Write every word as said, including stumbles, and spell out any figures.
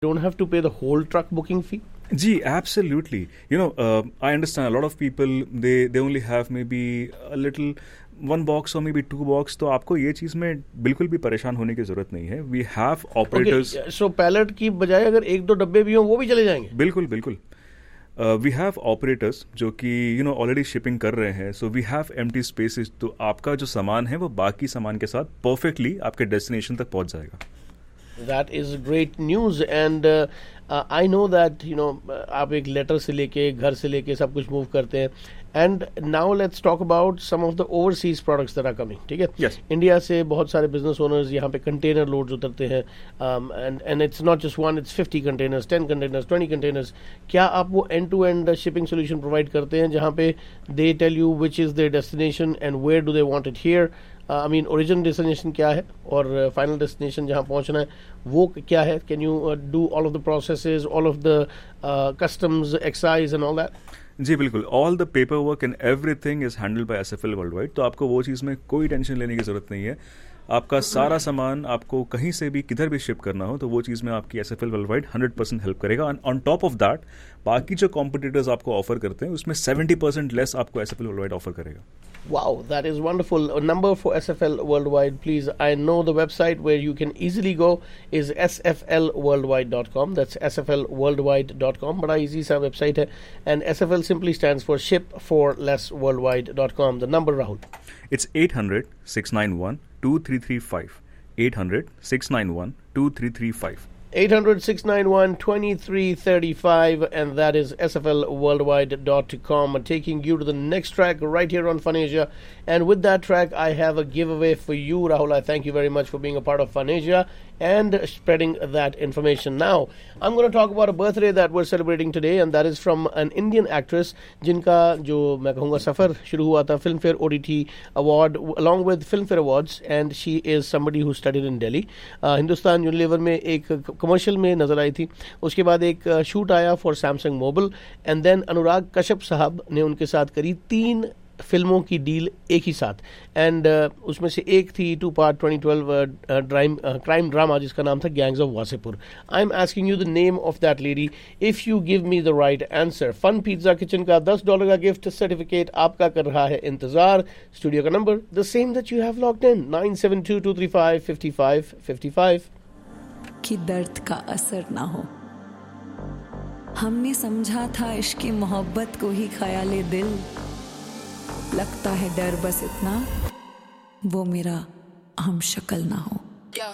don't have to pay the whole truck booking fee? Gee, absolutely. You know, uh, I understand a lot of people, they they only have maybe a little one box or maybe two box. तो आपको ये चीज़ में बिल्कुल भी परेशान होने की जरूरत नहीं है. We have operators. Okay, so pallet की बजाय अगर एक दो डब्बे भी हों वो भी चले जाएंगे? बिल्कुल बिल्कुल. वी हैव ऑपरेटर्स जो कि यू नो ऑलरेडी शिपिंग कर रहे हैं. So we have empty spaces. तो आपका जो सामान है वो बाकी सामान के साथ परफेक्टली आपके डेस्टिनेशन तक पहुंच जाएगा. That is great news and uh, uh, I know that you know आप एक लेटर से लेके घर से लेके सब कुछ मूव करते हैं. And now let's talk about some of the overseas products that are coming. ठीक है? Yes. इंडिया से बहुत सारे business owners यहाँ पे container loads उतरते हैं um, and and it's not just one, it's fifty containers, ten containers, twenty containers. क्या आप वो end to end shipping solution provide करते हैं जहाँ पे they tell you which is their destination and where do they want it here? I mean origin destination क्या है और uh, final destination जहाँ पहुँचना है वो क्या है? Can you uh, do all of the processes, all of the uh, customs, excise and all that? जी बिल्कुल. All the paper work and everything is handled by S F L world wide. तो आपको वो चीज़ में कोई tension लेने की जरूरत नहीं है. आपका सारा सामान आपको कहीं से भी किधर भी शिप करना हो तो वो चीज़ में आपकी S F L world wide hundred percent help करेगा. And on top of that बाकी जो कॉम्पिटिटर्स आपको ऑफर करते हैं उसमें सेवेंटी परसेंट लेस आपको S F L world wide offer करेगा. Wow, that is wonderful. A number for S F L Worldwide, please. I know the website where you can easily go is s f l worldwide dot com. That's s f l worldwide dot com. Bada easy sa website hai. And S F L simply stands for ship for less worldwide dot com. The number, Rahul? It's eight hundred, six nine one, two three three five. eight hundred, six nine one, two three three five. eight hundred, six nine one, two three three five and that is s f l worldwide dot com. Taking you to the next track right here on Fun Asia, and with that track I have a giveaway for you, Rahul. I thank you very much for being a part of Fun Asia and spreading that information. Now I'm going to talk about a birthday that we're celebrating today and that is from an Indian actress जिनका जो मैं कहूँगा सफ़र शुरू हुआ था Filmfare O D T Award along with Filmfare Awards, and she is somebody who studied in Delhi. uh, Hindustan Unilever में एक commercial में नज़र आई थी. उसके बाद एक शूट आया for Samsung mobile and then Anurag Kashyap साहब ने उनके साथ करी तीन फिल्मों की डील एक ही साथ. एंड uh, उसमें से एक थी two part twenty twelve ड्राइम crime drama जिसका नाम था gangs of Wasseypur. I am asking you the name of that lady. If you give me the right answer, fun pizza kitchen का दस डॉलर का गिफ्ट सर्टिफिकेट आपका कर रहा है इंतजार. स्टूडियो का number the same that you have logged in, nine seven to to three five fifty five fifty five. कि दर्द का असर ना हो. हमने समझा था इश्क मोहब्बत को ही ख्याले दिल. लगता है डर बस इतना वो मेरा हम शक्ल ना हो.